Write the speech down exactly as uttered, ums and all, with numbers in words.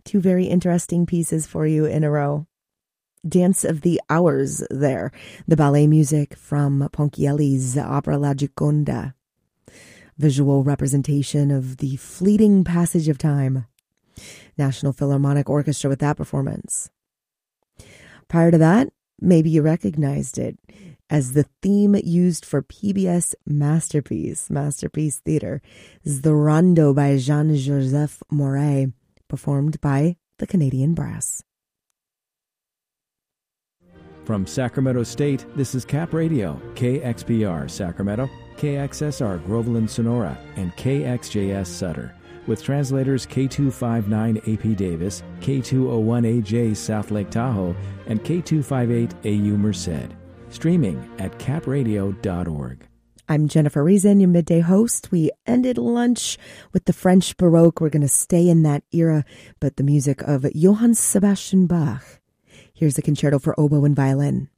Two very interesting pieces for you in a row. Dance of the Hours there. The ballet music from Ponchielli's opera La Gioconda. Visual representation of the fleeting passage of time. National Philharmonic Orchestra with that performance. Prior to that, maybe you recognized it as the theme used for P B S Masterpiece, Masterpiece Theater. This is the Rondo by Jean-Joseph Moret, performed by the Canadian Brass. From Sacramento State, this is Cap Radio, K X P R Sacramento, K X S R Groveland Sonora, and K X J S Sutter, with translators K two fifty-nine A P Davis, K two oh one A J South Lake Tahoe, and K two fifty-eight A U Merced. Streaming at cap radio dot org. I'm Jennifer Reason, your midday host. We ended lunch with the French Baroque. We're going to stay in that era, but the music of Johann Sebastian Bach. Here's a concerto for oboe and violin.